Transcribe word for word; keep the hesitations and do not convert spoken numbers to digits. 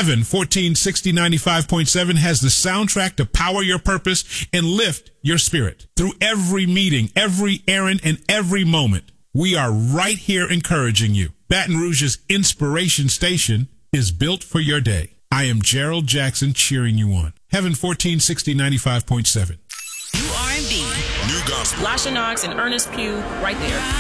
Heaven fourteen sixty ninety-five point seven has the soundtrack to power your purpose and lift your spirit. Through every meeting, every errand, and every moment, we are right here encouraging you. Baton Rouge's inspiration station is built for your day. I am Gerald Jackson cheering you on. Heaven fourteen sixty ninety-five point seven. New R and B. New gospel. Lasha Knox and Ernest Pugh right there.